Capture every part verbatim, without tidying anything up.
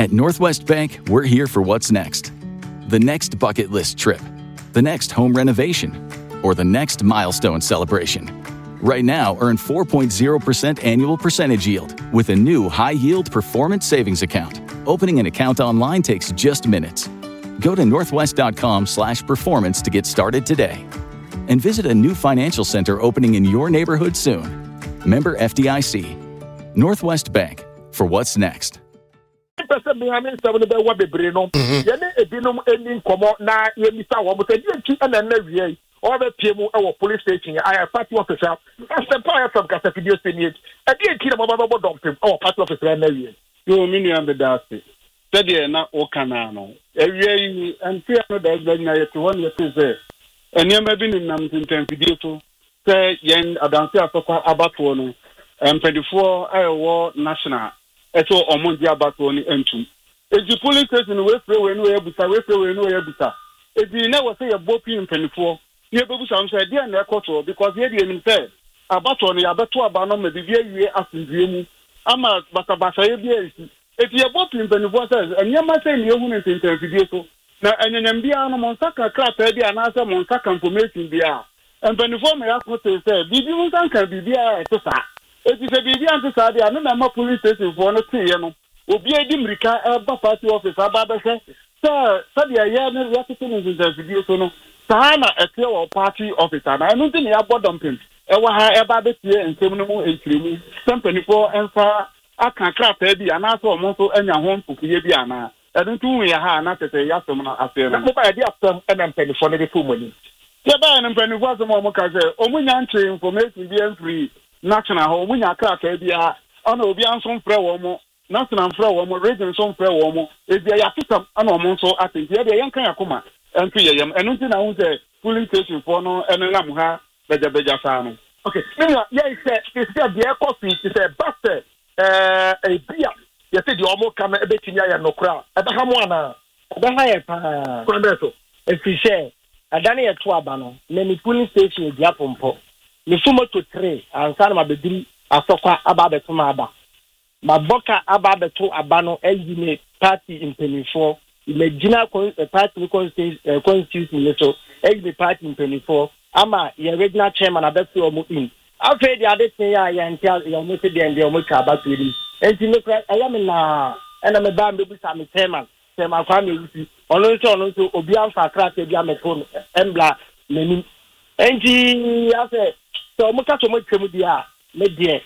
At Northwest Bank, we're here for what's next. The next bucket list trip, the next home renovation, or the next milestone celebration. Right now, earn four point zero percent annual percentage yield with a new high-yield performance savings account. Opening an account online takes just minutes. Go to northwest.com slash performance to get started today. And visit a new financial center opening in your neighborhood soon. Member F D I C. Northwest Bank, for what's next. Person behind me seven be what be brain no ye ne ebinom eni nkomo na ye misa wo mo say di na na wie o be pie mu e police station I party officer as power from kasa video senior e di enti na mo ba bo dumpim o party officer na wie yo mini am be that say de na o kana no e wie yi anti no da ga na ye to one ye say eniam bi ni nam tintan video to say yen adanse asokwa abato no empedifo ayo national eto omonji abato ni entum eji police station we free we no we buta we free we no we buta eji na we say ye bopi mpanifo ye bebusa am say dia na ekoto because ye dey nim say abato no ya beto aba no me bibia wie asindie mu ama batabasa ye bia esi eji ye bopi mpanifo say anyama say ni ehu ne tentenfidie so na anyanyam bia no monsaka krata bia na say monsaka information bia mpanifo me yakoto say bibi monsaka bibia etesa eti se bibi anti sa dia na ma police station for no tie no obi edi mrika e ba party office aba be se sa sa dia ya na ya tete no video so no sa na ete wo party officer na no tin ya bodom pin e wa ha e ba be tie ntem no mu ekiremu company for enfa aka krata bi ana so mo so anya ho mfukuye bi ana e no tun ya ha na tete ya so na afi na mo ba dia after na company for no dey full money ya ba na company for so mo ka say o mu nya ntre information bi en free national ho munya kraka bia ana obi anso mfrɛ wo mo national mfrɛ wo mo region so mfrɛ wo mo ebia ya titam ana omo nso atenti ebia yenkan yakoma ento yeyam eno nti na hu sɛ polling station for no eno lam ha beja beja sa no okay media yeah say this dey coffee is a buster eh e bia ye say di omo kama ebetimi aya no kra ebe ha mo ana ebe ha ye pa ko ndo so e fi share adane ye to aba no na ni polling station e dia pompo le fumo to three ansa ma bediri asokwa aba betuma aba ma boka aba beto aba no eyi ne party impenifo imagine party constitution leto eyi ne party impenifo ama ye regional chairman abeto omo in afa di ade tin ya ya ntia ya mo se de ende omo ka aba tori enti me kra aya me na ena me ba me busa me chairman chairman kwa me wusi ono nso ono nso obi amfa krata bi ameto embla nani enti afa so mo ka so mo twemu dia me die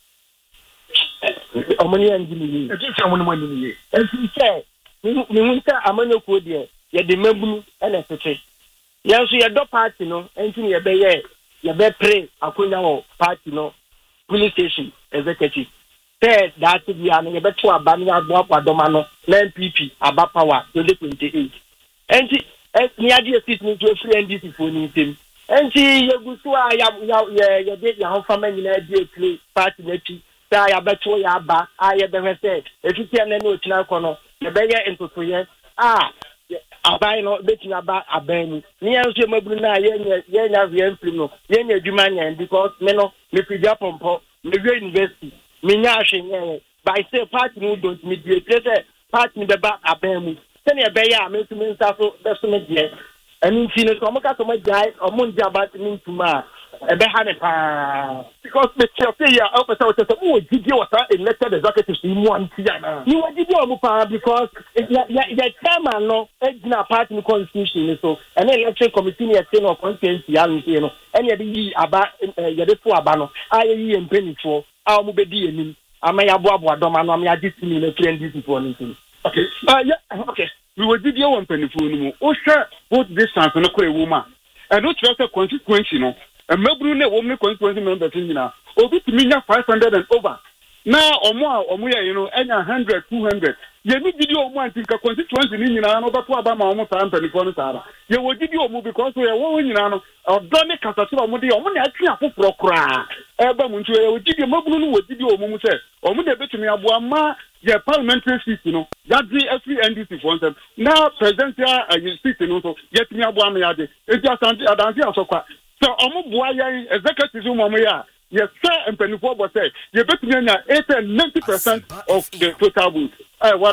omoni anjini e ti se mo no mani ni e ti se ni hu se amanyo ko die ye de mabunu e na tete ye so ye do party no enti ye be ye ye be pray akonya wo party no police station executive said that dia no ye be to aba ni agbo akwadoma no na N P P aba power twenty twenty-eight enti ni ade sit ni to free N D C for ni tem enti yegusu a ya ya ya de ya hofa manyina de play party na ti sa ya beto ya ba a ye be hwese efiti na na otina kono ye be ye entotoye a abai no betina ba abai ni ni enso maburu na ye nya ye nya ye film no ye nya adwuma nya because me no me fidia pompo me we university me nya ahwenye by say party no don't me dey say party me be ba abai mu se ne be ya me tumi nsa so be so me dey and in so mo ka so mo jai o mo nja ba tin tuma e be ha ne pa because the chelsea ya o pesa o tese o gidi o sa elected executive mu anti ya na ni wa gidi o mu pa because ya ya chairman no e gina party constitution so and election committee ni e say no constituency ya nti no and ya di aba ya de to aba no a yi empenifo a mo be di enim ama ya bo abo adoma no ama ya ditini na twenty for nti okay uh yeah okay we were did your penifo no mu o hwe both distance no kwa ewu ma e no try say consequence no e maburu na wo me consequence member tin nyina obi timi nya five hundred and over na omo a omo ya you know enya one hundred two hundred ye ni didi omo anti ka constituency ni nyina no beto aba ma omo tan penifo no tara ye wo didi omo because ye wo nyina no odo ne kasase omo de omo na atwe afoforo kra e ba mu ntu ye wo didi maburu no wo didi omo mu se omo de betumi aboa ma ye parliamentary seat no yadi every N D C for them now presidential uh, seat no so yet me aboa me yade enti asante adanse asokwa so omo boa ye executive mo mo ya ye say empanifo bo say ye betumi anya eighty and ninety percent of the total vote eh